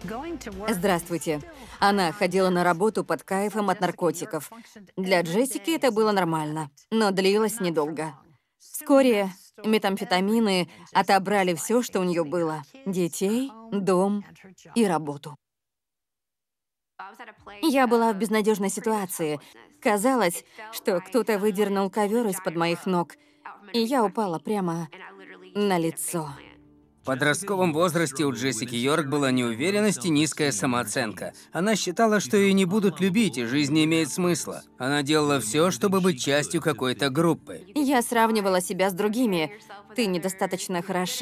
Здравствуйте. Она ходила на работу под кайфом от наркотиков. Для Джессики это было нормально, но длилось недолго. Вскоре метамфетамины отобрали все, что у нее было: детей, дом и работу. Я была в безнадежной ситуации. Казалось, что кто-то выдернул ковер из-под моих ног, и я упала прямо на лицо. В подростковом возрасте у Джессики Йорк была неуверенность и низкая самооценка. Она считала, что ее не будут любить, и жизнь не имеет смысла. Она делала все, чтобы быть частью какой-то группы. Я сравнивала себя с другими. Ты недостаточно хороша.